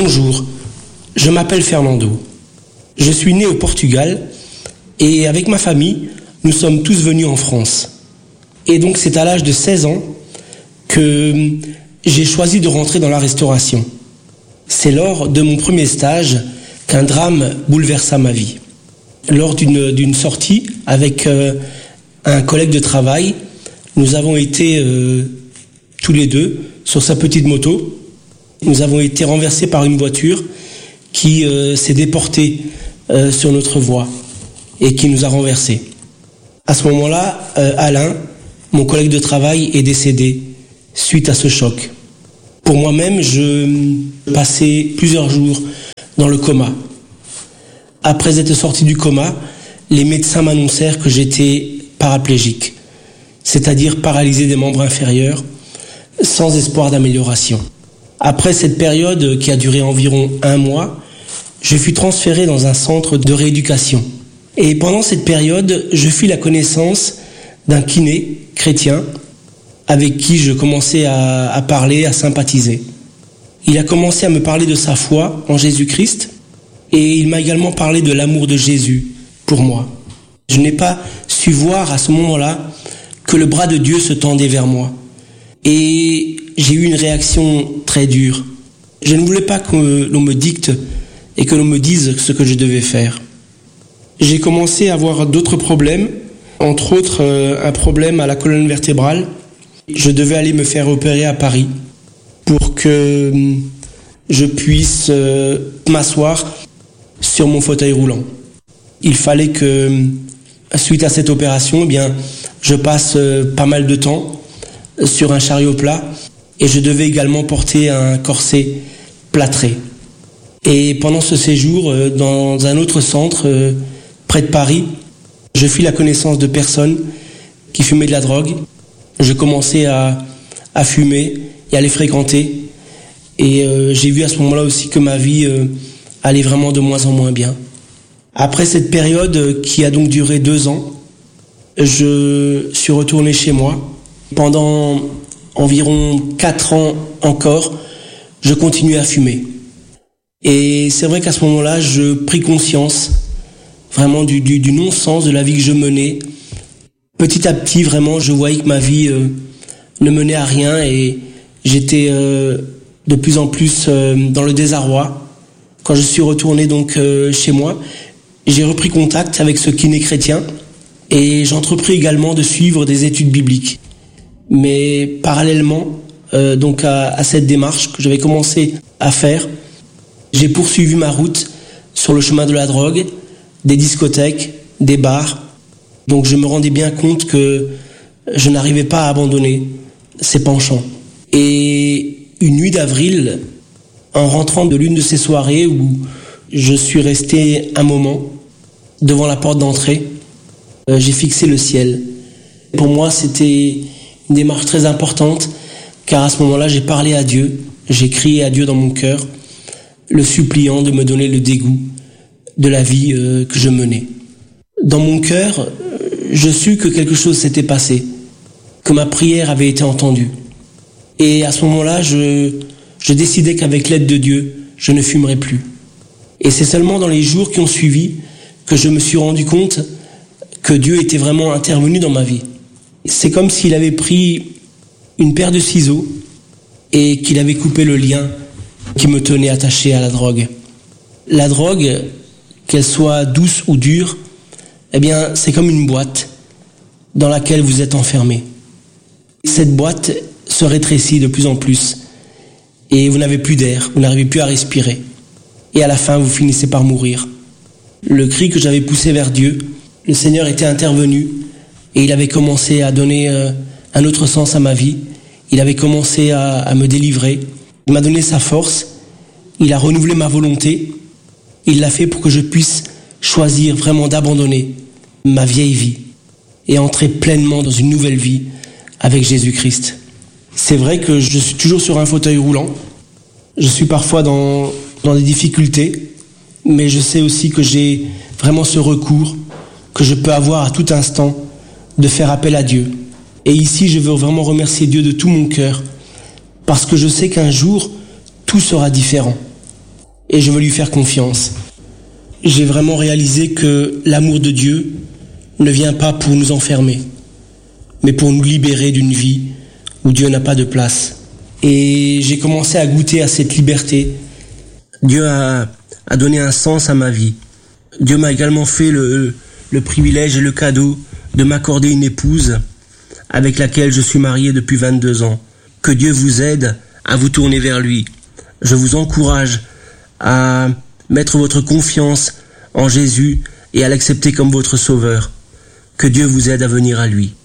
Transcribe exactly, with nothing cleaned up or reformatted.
Bonjour, je m'appelle Fernando. Je suis né au Portugal et avec ma famille, nous sommes tous venus en France. Et donc c'est à l'âge de seize ans que j'ai choisi de rentrer dans la restauration. C'est lors de mon premier stage qu'un drame bouleversa ma vie. Lors d'une, d'une sortie avec euh, un collègue de travail, nous avons été euh, tous les deux sur sa petite moto. Nous avons été renversés par une voiture qui euh, s'est déportée euh, sur notre voie et qui nous a renversés. À ce moment-là, euh, Alain, mon collègue de travail, est décédé suite à ce choc. Pour moi-même, je passais plusieurs jours dans le coma. Après être sorti du coma, les médecins m'annoncèrent que j'étais paraplégique, c'est-à-dire paralysé des membres inférieurs, sans espoir d'amélioration. Après cette période qui a duré environ un mois, je fus transféré dans un centre de rééducation. Et pendant cette période, je fis la connaissance d'un kiné chrétien avec qui je commençais à, à parler, à sympathiser. Il a commencé à me parler de sa foi en Jésus-Christ et il m'a également parlé de l'amour de Jésus pour moi. Je n'ai pas su voir à ce moment-là que le bras de Dieu se tendait vers moi. Et j'ai eu une réaction très dure. Je ne voulais pas que l'on me dicte et que l'on me dise ce que je devais faire. J'ai commencé à avoir d'autres problèmes, entre autres euh, un problème à la colonne vertébrale. Je devais aller me faire opérer à Paris pour que euh, je puisse euh, m'asseoir sur mon fauteuil roulant. Il fallait que, suite à cette opération, eh bien, je passe euh, pas mal de temps sur un chariot plat et je devais également porter un corset plâtré. Et pendant ce séjour, euh, dans un autre centre, euh, près de Paris, je fis la connaissance de personnes qui fumaient de la drogue. Je commençais à, à fumer et à les fréquenter. Et euh, j'ai vu à ce moment-là aussi que ma vie euh, allait vraiment de moins en moins bien. Après cette période qui a donc duré deux ans, je suis retourné chez moi. Pendant environ quatre ans encore, je continuais à fumer. Et c'est vrai qu'à ce moment-là, je pris conscience vraiment du, du, du non-sens de la vie que je menais. Petit à petit, vraiment, je voyais que ma vie euh, ne menait à rien et j'étais euh, de plus en plus euh, dans le désarroi. Quand je suis retourné donc euh, chez moi, j'ai repris contact avec ce kiné chrétien et j'entrepris également de suivre des études bibliques. Mais parallèlement euh, donc à, à cette démarche que j'avais commencé à faire, j'ai poursuivi ma route sur le chemin de la drogue, des discothèques, des bars. Donc je me rendais bien compte que je n'arrivais pas à abandonner ces penchants. Et une nuit d'avril, en rentrant de l'une de ces soirées où je suis resté un moment devant la porte d'entrée, euh, j'ai fixé le ciel. Pour moi, c'était une démarche très importante, car à ce moment-là, j'ai parlé à Dieu, j'ai crié à Dieu dans mon cœur, le suppliant de me donner le dégoût de la vie euh, que je menais. Dans mon cœur, je sus que quelque chose s'était passé, que ma prière avait été entendue. Et à ce moment-là, je, je décidais qu'avec l'aide de Dieu, je ne fumerais plus. Et c'est seulement dans les jours qui ont suivi que je me suis rendu compte que Dieu était vraiment intervenu dans ma vie. C'est comme s'il avait pris une paire de ciseaux et qu'il avait coupé le lien qui me tenait attaché à la drogue. La drogue, qu'elle soit douce ou dure, eh bien, c'est comme une boîte dans laquelle vous êtes enfermé. Cette boîte se rétrécit de plus en plus et vous n'avez plus d'air, vous n'arrivez plus à respirer. Et à la fin, vous finissez par mourir. Le cri que j'avais poussé vers Dieu, le Seigneur était intervenu et il avait commencé à donner euh, un autre sens à ma vie. Il avait commencé à, à me délivrer. Il m'a donné sa force. Il a renouvelé ma volonté. Il l'a fait pour que je puisse choisir vraiment d'abandonner ma vieille vie et entrer pleinement dans une nouvelle vie avec Jésus-Christ. C'est vrai que je suis toujours sur un fauteuil roulant. Je suis parfois dans, dans des difficultés, mais je sais aussi que j'ai vraiment ce recours que je peux avoir à tout instant de faire appel à Dieu. Et ici, je veux vraiment remercier Dieu de tout mon cœur parce que je sais qu'un jour, tout sera différent. et je veux lui faire confiance. J'ai vraiment réalisé que l'amour de Dieu ne vient pas pour nous enfermer, mais pour nous libérer d'une vie où Dieu n'a pas de place. Et j'ai commencé à goûter à cette liberté. Dieu a, a donné un sens à ma vie. Dieu m'a également fait le, le privilège et le cadeau de m'accorder une épouse avec laquelle je suis marié depuis vingt-deux ans. Que Dieu vous aide à vous tourner vers lui. Je vous encourage à mettre votre confiance en Jésus et à l'accepter comme votre sauveur. Que Dieu vous aide à venir à lui.